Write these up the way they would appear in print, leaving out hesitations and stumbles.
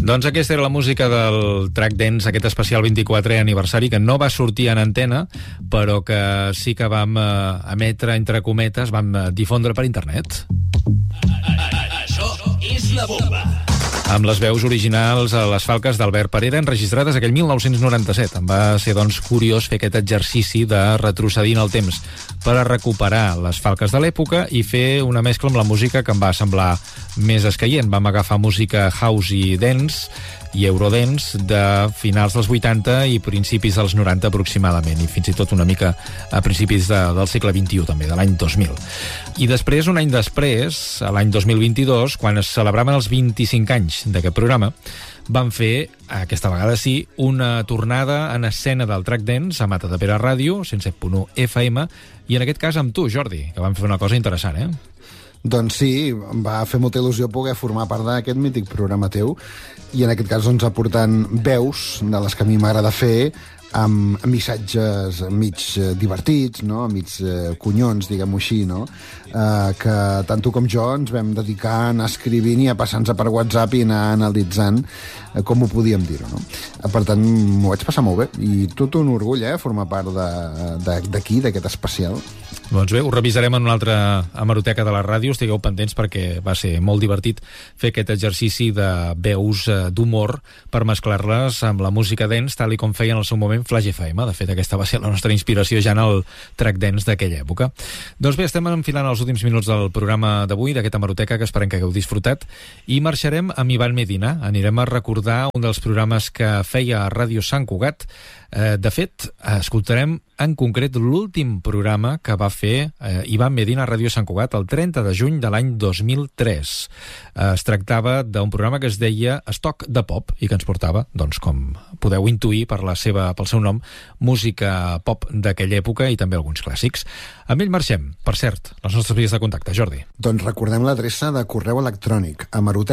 Doncs aquesta era la música del Track Dance, aquest especial 24è aniversari, que no va sortir en antena, però que sí que vam emetre, entre cometes, vam difondre per internet. Això és la bomba. Amb les veus originals a les falques d'Albert Parera, enregistrades aquell 1997. Em va ser, doncs, curiós fer aquest exercici de retrocedir en el temps per a recuperar les falques de l'època i fer una mescla amb la música que em va semblar més escaient. Vam agafar música house i dance i eurodance de finals dels 80 i principis dels 90 aproximadament, i fins i tot una mica a principis del segle XXI també, de l'any 2000. I després, un any després, a l'any 2022, quan es celebraven els 25 anys d'aquest programa, van fer, aquesta vegada sí, una tornada en escena del Track Dance a Matadepera Ràdio, 107.1 FM, i en aquest cas amb tu, Jordi, que vam fer una cosa interessant, eh? Doncs sí, em va fer molta il·lusió poder formar part d'aquest mític programa teu, i en aquest cas doncs aportant veus de les que a mi m'agrada fer, amb missatges mig divertits, no? Mig conyons, diguem-ho així, no? Que tant tu com jo ens vam dedicar a anar escrivint i a passar-nos per WhatsApp i anar analitzant com ho podíem dir-ho, no? Per tant, m'ho vaig passar molt bé, i tot un orgull, formar part d'aquí, d'aquest especial. Doncs bé, ho revisarem en una altra hemeroteca de la ràdio, estigueu pendents perquè va ser molt divertit fer aquest exercici de veus d'humor per mesclar-les amb la música dance, tal i com feien al seu moment Flash FM. De fet, aquesta va ser la nostra inspiració ja en el track dance d'aquella època. Doncs bé, estem enfilant els últims minuts del programa d'avui, d'aquesta hemeroteca, que esperem que hagueu disfrutat, i marxarem amb Ivan Medina. Anirem a recordar un dels programes que feia a Ràdio Sant Cugat. De fet, escoltarem en concret l'últim programa que va fer Ivan Medina a Ràdio Sant Cugat el 30 de juny de l'any 2003. Es tractava d'un programa que es deia Estoc de Pop i que ens portava, doncs, com podeu intuir pel seu nom, música pop d'aquella època i també alguns clàssics. Amb ell marxem. Per cert, les nostres vies de contacte, Jordi. Doncs recordem l'adreça de correu electrònic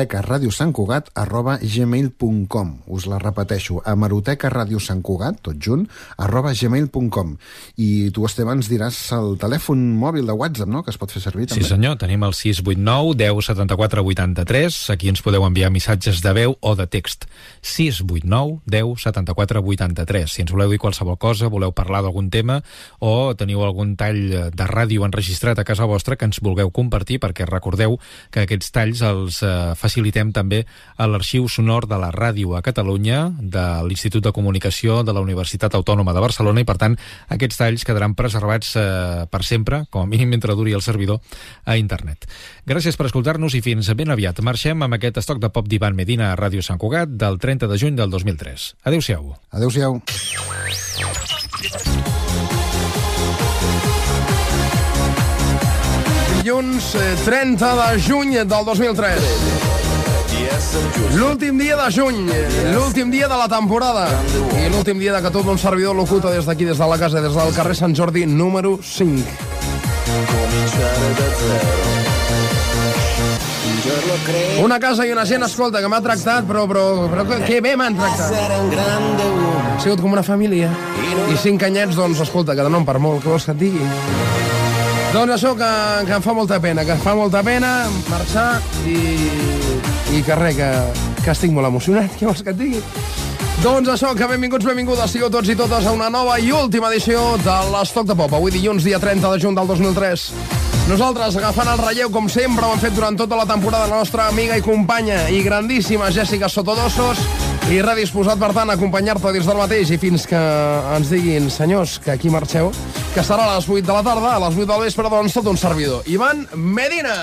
hemerotecaradiosantcugat@gmail.com. Us la repeteixo, hemerotecaradiosantcugat, tot junt, @gmail.com. I tu, Esteve, ens diràs el telèfon mòbil de WhatsApp, no?, que es pot fer servir també. Sí, senyor, tenim el 689 10 74 83. Aquí ens podeu enviar missatges de veu o de text. 689 10 74 83. Si ens voleu dir qualsevol cosa, voleu parlar d'algun tema o teniu algun tall de ràdio enregistrat a casa vostra que ens vulgueu compartir, perquè recordeu que aquests talls els facilitem també a l'Arxiu Sonor de la Ràdio a Catalunya, de l'Institut de Comunicació de la Universitat Autònoma de Barcelona, i per tant aquests talls quedaran preservats per sempre, com a mínim mentre duri el servidor, a internet. Gràcies per escoltar-nos i fins ben aviat. Marxem amb aquest estoc de pop d'Ivan Medina a Ràdio Sant Cugat del 30 de juny del 2003. Adéu-siau. Adéu-siau. Dilluns 30 de juny del 2003. L'últim dia de juny, l'últim dia de la temporada i l'últim dia de que tot un servidor locuta des d'aquí, des de la casa, des del carrer Sant Jordi número 5. Una casa i una gent, escolta, que m'ha tractat, però que bé m'han tractat. Ha sigut com una família. I 5 anyets, doncs, escolta, que de nom per molt, què vols que et digui? Doncs això, que em fa molta pena, marxar i que res, que estic molt emocionat, què vols que et digui? Doncs això, que benvinguts, benvingudes, sigueu tots i totes a una nova i última edició de l'Estoc de Pop. Avui dilluns, dia 30 de juny del 2003. Nosaltres, agafant el relleu, com sempre, ho hem fet durant tota la temporada, la nostra amiga i companya i grandíssima Jessica Sotodosos, i redisposat, per tant, a acompanyar-te dins del mateix, i fins que ens diguin, senyors, que aquí marxeu, que serà a les 8 de la tarda, a les 8 del vespre, doncs, tot un servidor. Ivan Medina!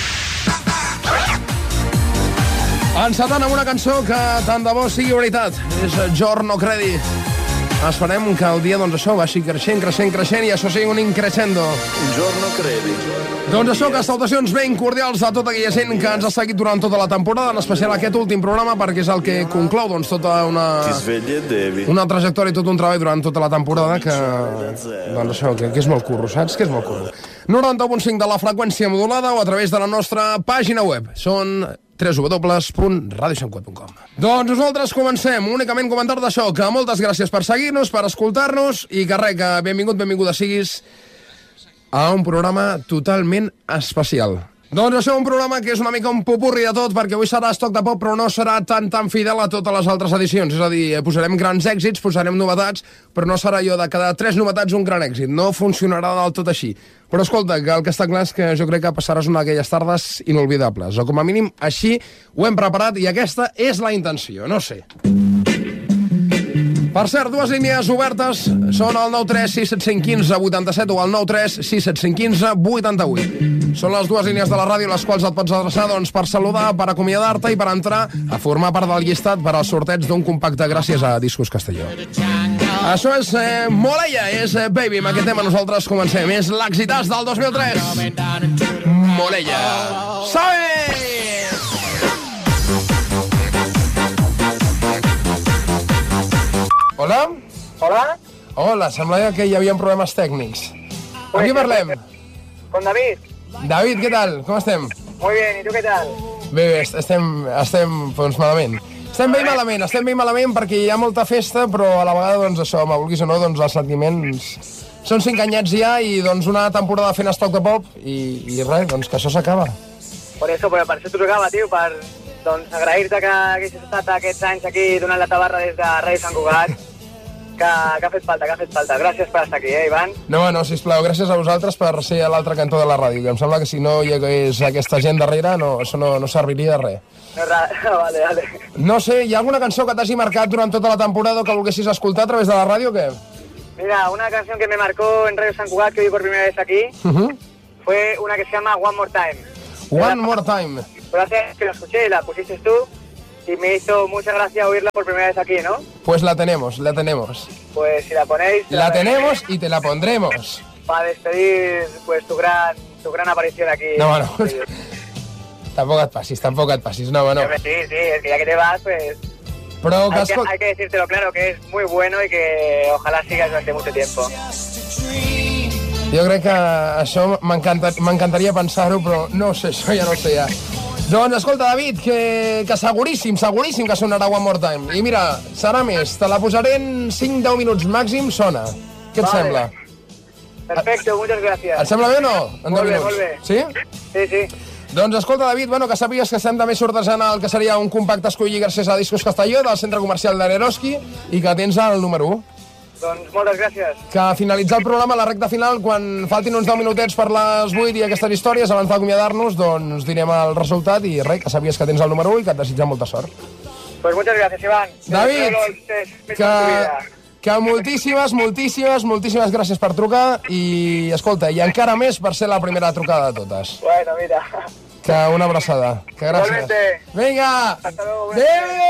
Encetant amb una cançó que tant de bo sigui veritat. És Giorno Credi. Esperem que el dia, doncs això, vagi creixent, i això sigui un increscendo. Giorno Credi. Doncs això, que salutacions ben cordials a tota aquella gent que ens ha seguit durant tota la temporada, en especial aquest últim programa, perquè és el que conclou, doncs, tota una trajectòria i tot un treball durant tota la temporada que, doncs això, que és molt curro, saps? Que és molt curro. 91.5 de la freqüència modulada o a través de la nostra pàgina web. Són www.radiosantcugat.com. Doncs nosaltres comencem. Únicament comentar d'això, que moltes gràcies per seguir-nos, per escoltar-nos, i que res, que benvinguda siguis a un programa totalment especial. Doncs això és un programa que és una mica un popurri de tot, perquè avui serà estoc de pop, però no serà tan fidel a totes les altres edicions. És a dir, posarem grans èxits, posarem novetats, però no serà allò de cada 3 novetats un gran èxit. No funcionarà del tot així. Però escolta, que el que està clar és que jo crec que passaràs una d'aquelles tardes inolvidables. O com a mínim, així ho hem preparat i aquesta és la intenció, no sé. Per cert, 2 línies obertes són el 936751587 o el 936751588. Són les 2 línies de la ràdio a les quals et pots adreçar doncs, per saludar, per acomiadar-te i per entrar a formar part del llistat per al sorteig d'un compacte gràcies a Discos Castelló. Això és Moleia, és Baby. Amb aquest tema nosaltres comencem. És l'exitàs del 2003. Moleia. Som-hi! Hola? Hola? Hola, semblava que hi havia problemes tècnics. Amb qui parlem? Con David. David, què tal? Com estem? Muy bien, ¿y tú qué tal? Bé, estem doncs, malament. Estem bé i malament perquè hi ha molta festa, però a la vegada, doncs això, me vulguis o no, doncs els sentiments són 5 anyets ja i doncs una temporada fent estoc de pop i res, doncs que això s'acaba. Per això t'ho tocava, tio, per doncs, agrair-te que haguessis estat aquests anys aquí donant la tabarra des de Ràdio Sant Cugat, que ha fet falta. Gràcies per estar aquí, Ivan? No, sisplau, gràcies a vosaltres per ser a l'altre cantó de la ràdio, que em sembla que si no hi hagués aquesta gent darrere, això no serviria de res. Vale. No sé, hi ha alguna cançó que t'hagi marcat durant tota la temporada o que volguessis escoltar a través de la ràdio o què? Mira, una canción que me marcó en Radio San Cugat, que vi por primera vez aquí, fue una que se llama One More Time. One More Time. Pero hace que la escuché, la pusiste tú, y me hizo mucha gracia oírla por primera vez aquí, ¿no? Pues la tenemos. Pues si la ponéis... La tenemos y te la pondremos. Para despedir pues tu gran aparición aquí. No. Tampoco et passis, no. Sí, es que ya que te vas, pues... Però hay que decírtelo claro, que es muy bueno y que ojalá sigas durante mucho tiempo. Jo crec que això m'encantaria pensar-ho, però no sé, això ja no sé ja. Doncs escolta, David, que seguríssim que sonarà One More Time. I mira, serà més, te la posaré en 5-10 minuts màxim, sona. Què et sembla? Perfecto, muchas gracias. Et sembla bé o no? En 10 minuts. Molt bé. Sí? Sí. Doncs escolta, David, que sàpigues que estem també sortejant el que seria un compacte escollit gràcies a Discos Castelló del centre comercial de Neroski i que tens el número 1. Doncs moltes gràcies. Que finalitzar el programa, la recta final, quan faltin uns 10 minutets per les 8 i aquestes històries, abans d'acomiadar-nos, doncs direm el resultat i res, que sàpigues que tens el número 1 i que et desitgem molta sort. Pues muchas gracias, Iván. David, que moltíssimes gràcies per trucar i, escolta, i encara més per ser la primera trucada de totes. Bueno, mira. Que una abraçada. Que gràcies. Igualmente. Vinga! Hasta luego. Adéu!